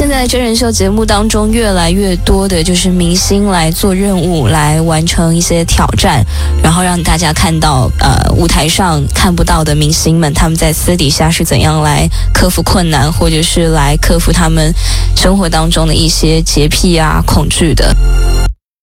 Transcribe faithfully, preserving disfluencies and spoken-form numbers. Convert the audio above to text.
在真人秀节目当中，越来越多的就是明星来做任务，来完成一些挑战，然后让大家看到呃舞台上看不到的明星们，他们在私底下是怎样来克服困难，或者是来克服他们生活当中的一些洁癖啊、恐惧的。